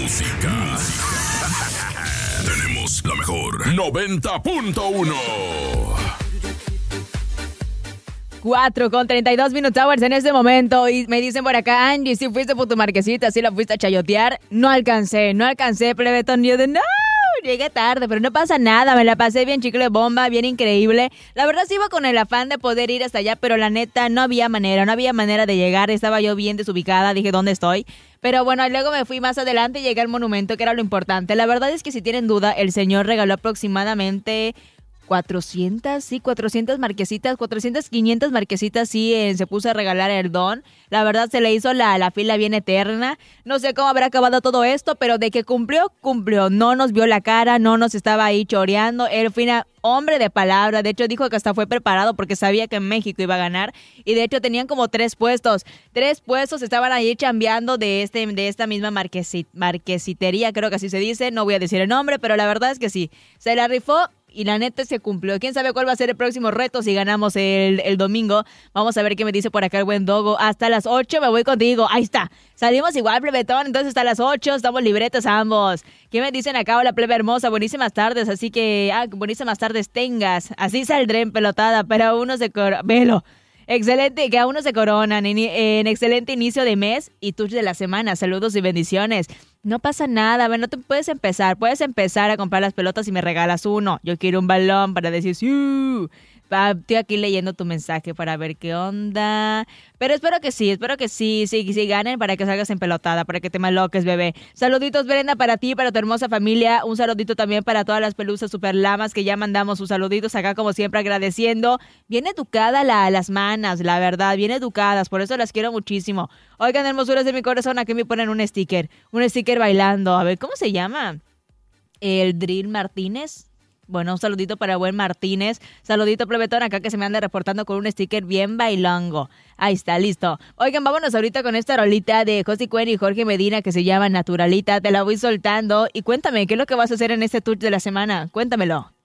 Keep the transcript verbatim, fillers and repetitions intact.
música. Tenemos la mejor noventa punto uno. cuatro con treinta y dos Minute Hours en este momento. Y me dicen por acá, Angie, si fuiste por tu marquesita, si la fuiste a chayotear. No alcancé, no alcancé, plebetón. Yo de no, llegué tarde, pero no pasa nada. Me la pasé bien chicle bomba, bien increíble. La verdad sí iba con el afán de poder ir hasta allá, pero la neta no había manera, no había manera de llegar. Estaba yo bien desubicada, dije, ¿dónde estoy? Pero bueno, luego me fui más adelante y llegué al monumento, que era lo importante. La verdad es que si tienen duda, el señor regaló aproximadamente cuatrocientas, sí, cuatrocientas marquesitas, cuatrocientas, quinientas marquesitas, sí, eh, se puso a regalar el don. La verdad se le hizo la, la fila bien eterna. No sé cómo habrá acabado todo esto, pero de que cumplió, cumplió. No nos vio la cara, no nos estaba ahí choreando. Él fue un hombre de palabra. De hecho, dijo que hasta fue preparado porque sabía que México iba a ganar. Y de hecho, tenían como tres puestos. Tres puestos estaban ahí chambeando de, este, de esta misma marquesit, marquesitería, creo que así se dice. No voy a decir el nombre, pero la verdad es que sí. Se la rifó. Y la neta se cumplió. ¿Quién sabe cuál va a ser el próximo reto si ganamos el, el domingo? Vamos a ver qué me dice por acá el buen Dogo. Hasta las ocho me voy contigo. Ahí está. Salimos igual, plebetón. Entonces hasta las ocho estamos libretos ambos. ¿Qué me dicen acá? Hola, plebe hermosa. Buenísimas tardes. Así que, ah, buenísimas tardes tengas. Así saldré en pelotada, pero uno se cor... Velo. Excelente, que a uno se coronan en, en excelente inicio de mes y touch de la semana. Saludos y bendiciones. No pasa nada, a ver, no te puedes empezar. Puedes empezar a comprar las pelotas y me regalas uno. Yo quiero un balón para decir sí. Estoy aquí leyendo tu mensaje para ver qué onda. Pero espero que sí, espero que sí, sí, sí ganen para que salgas en pelotada, para que te maloques, bebé. Saluditos, Brenda, para ti, para tu hermosa familia. Un saludito también para todas las pelusas super lamas que ya mandamos sus saluditos acá, como siempre, agradeciendo. Bien educada la, las manas, la verdad, bien educadas, por eso las quiero muchísimo. Oigan, hermosuras de mi corazón, aquí me ponen un sticker, un sticker bailando. A ver, ¿cómo se llama? El Drill Martínez. Bueno, un saludito para buen Martínez. Saludito, plebetón, acá que se me anda reportando con un sticker bien bailongo. Ahí está, listo. Oigan, vámonos ahorita con esta rolita de Josie Cuen y Jorge Medina que se llama Naturalita. Te la voy soltando. Y cuéntame, ¿qué es lo que vas a hacer en este tour de la semana? Cuéntamelo.